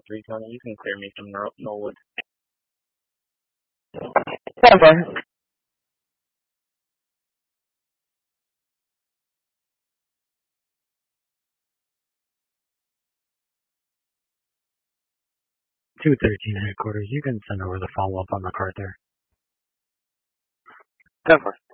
320. You can clear me from Knollwood. 10-4. 213 headquarters. You can send over the follow-up on MacArthur. 10-4.